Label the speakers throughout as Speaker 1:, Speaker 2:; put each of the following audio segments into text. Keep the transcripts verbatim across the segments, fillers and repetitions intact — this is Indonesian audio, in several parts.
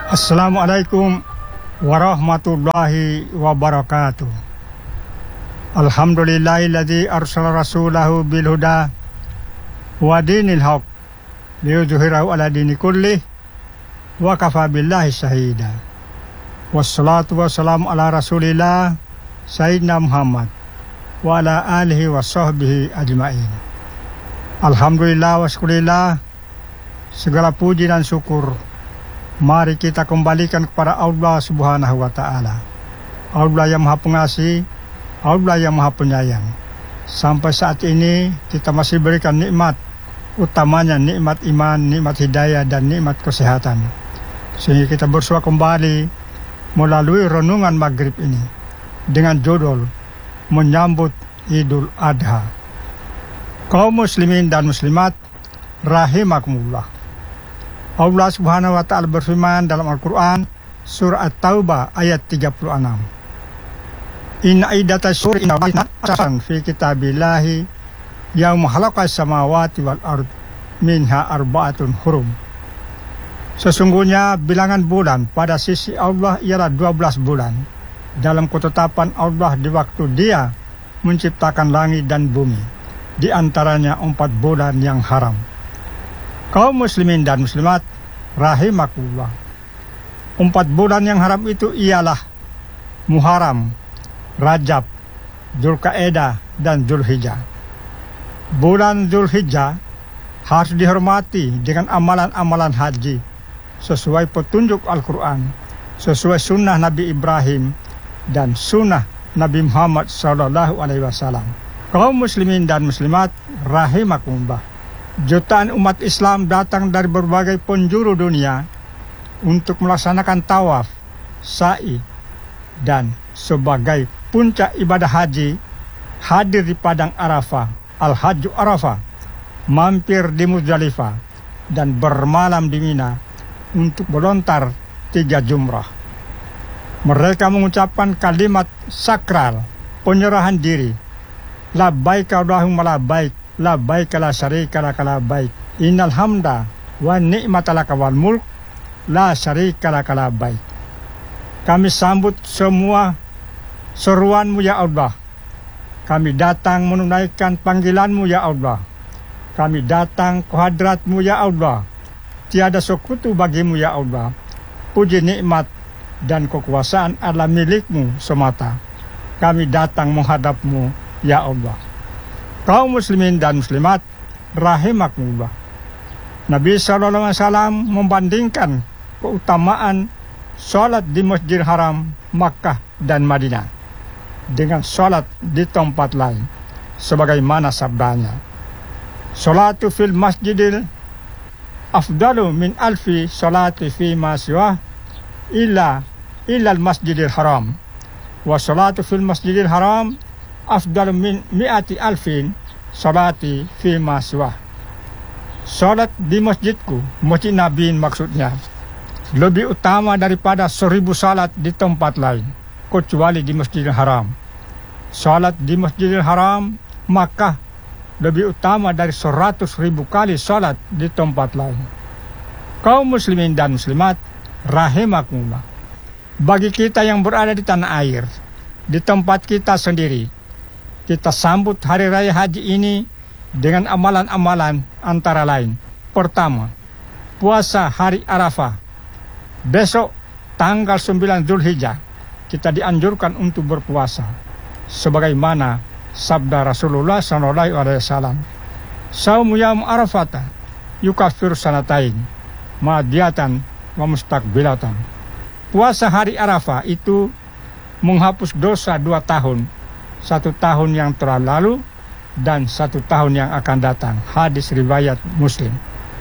Speaker 1: Assalamualaikum warahmatullahi wabarakatuh. Alhamdulillahilladzi arsala rasulahu bil huda wa dinil haq liyudhhirahu ala dini kullih wa kafa billahi syahida. Wassalatu wassalamu ala rasulillah sayyidina Muhammad wa ala alihi wa sahbihi ajma'in. Alhamdulillah wa syukurillah, segala puji dan syukur mari kita kembalikan kepada Allah Subhanahu wa Ta'ala. Allah yang Maha Pengasih, Allah yang Maha Penyayang. Sampai saat ini kita masih berikan nikmat, utamanya nikmat iman, nikmat hidayah, dan nikmat kesehatan, sehingga kita bersua kembali melalui renungan maghrib ini dengan judul menyambut Idul Adha. Kaum muslimin dan muslimat rahimakumullah, Allah Subhanahu wa Ta'ala berfirman dalam Al-Quran surah At-Taubah ayat tiga puluh enam. Inna iddatash syuhuri inda Allahi asan fi kitabillahi yauma khalaqas samawati wal ard minha arba'atun hurum. Sesungguhnya bilangan bulan pada sisi Allah ialah dua belas bulan dalam ketetapan Allah di waktu Dia menciptakan langit dan bumi, di antaranya empat bulan yang haram. Kaum muslimin dan muslimat rahimakumullah, empat bulan yang haram itu ialah Muharram, Rajab, Dzulqa'dah, dan Dzulhijjah. Bulan Dzulhijjah harus dihormati dengan amalan-amalan haji sesuai petunjuk Al-Quran, sesuai sunnah Nabi Ibrahim dan sunnah Nabi Muhammad Sallallahu Alaihi Wasallam. Kaum muslimin dan muslimat rahimakumullah, jutaan umat Islam datang dari berbagai penjuru dunia untuk melaksanakan tawaf, sa'i, dan sebagai puncak ibadah haji, hadir di Padang Arafah, Al-Hajju Arafah, mampir di Muzdalifah, dan bermalam di Mina untuk melontar tiga jumrah. Mereka mengucapkan kalimat sakral penyerahan diri, labbaik Allahumma labbaik, labbaik la syarika laka labbaik, innal hamda wa ni'mata laka wal mulk la syarika laka labbaik. Kami sambut semua seruan-Mu ya Allah. Kami datang menunaikan panggilan-Mu ya Allah. Kami datang ke hadrat-Mu ya Allah. Tiada sekutu bagi-Mu ya Allah. Puji nikmat dan kekuasaan adalah milik-Mu semata. Kami datang menghadap-Mu ya Allah. Kaum muslimin dan muslimat rahimakumullah, Nabi Sallallahu Alaihi Wasallam membandingkan keutamaan sholat di Masjidil Haram Makkah dan Madinah dengan sholat di tempat lain, sebagaimana sabdanya, sholatu fil masjidil afdalu min alfi sholati fi ma siwah illa illal masjidil haram, wa sholatu fil masjidil haram afdal min mi'ati alfin salati fi maswah. Salat di masjidku, masjid Nabi maksudnya, lebih utama daripada seribu salat di tempat lain, kecuali di Masjidil Haram. Salat di Masjidil Haram Makkah lebih utama dari seratus ribu kali salat di tempat lain. Kaum muslimin dan muslimat rahimakumullah, bagi kita yang berada di tanah air, di tempat kita sendiri, kita sambut hari raya haji ini dengan amalan-amalan antara lain. Pertama, puasa hari Arafah. Besok tanggal sembilan Dzulhijjah kita dianjurkan untuk berpuasa, sebagaimana sabda Rasulullah Sallallahu Alaihi Wasallam, Saumu yaum Arafata yukafir sanatain ma'adiyatan wa mustaqbilatan. Puasa hari Arafah itu menghapus dosa dua tahun, satu tahun yang telah lalu dan satu tahun yang akan datang. Hadis riwayat Muslim.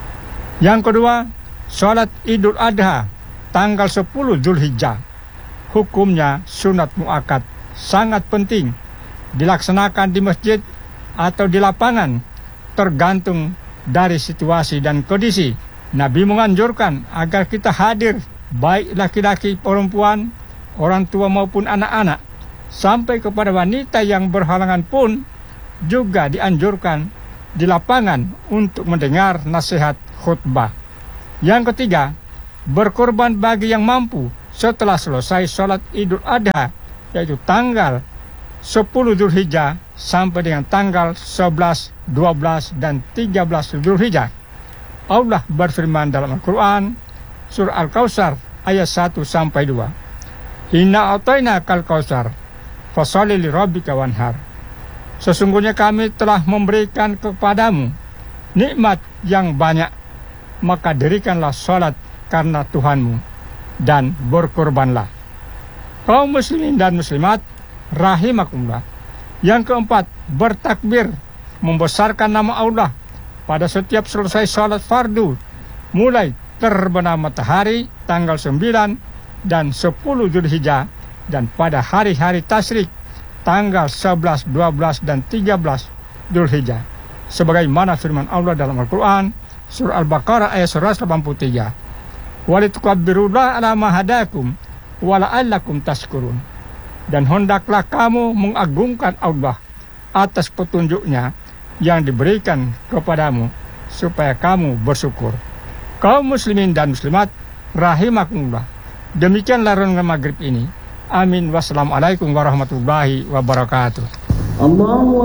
Speaker 1: Yang kedua, sholat Idul Adha tanggal sepuluh Dzulhijjah. Hukumnya sunat muakkad, sangat penting dilaksanakan di masjid atau di lapangan, tergantung dari situasi dan kondisi. Nabi menganjurkan agar kita hadir, baik laki-laki, perempuan, orang tua maupun anak-anak, sampai kepada wanita yang berhalangan pun juga dianjurkan di lapangan untuk mendengar nasihat khutbah. Yang ketiga, berkorban bagi yang mampu setelah selesai sholat Idul Adha, yaitu tanggal sepuluh Dzulhijjah sampai dengan tanggal sebelas, dua belas, dan tiga belas Dzulhijjah. Allah berfirman dalam Al-Quran, surah Al-Kautsar ayat satu sampai dua. Inna a'tayna kal kautsar, fasholli li rabbika wanhar. Sesungguhnya kami telah memberikan kepadamu nikmat yang banyak, maka dirikanlah sholat karena Tuhanmu dan berkorbanlah. Kaum muslimin dan muslimat rahimakumullah. Yang keempat, bertakbir, membesarkan nama Allah pada setiap selesai sholat fardu, mulai terbenam matahari tanggal sembilan dan sepuluh Dzulhijjah, dan pada hari-hari tasyrik tanggal sebelas, dua belas, dan tiga belas Dzulhijjah, sebagaimana firman Allah dalam Al-Quran surah Al-Baqarah ayat seratus delapan puluh tiga. Walitukabbirullaha ala ma hadakum wa la'allakum tashkurun. Dan hendaklah kamu mengagungkan Allah atas petunjuknya yang diberikan kepadamu supaya kamu bersyukur. Kaum muslimin dan muslimat rahimakumullah. Demikianlah renungan maghrib ini. Amin. Wassalamualaikum warahmatullahi wabarakatuh.
Speaker 2: Allahu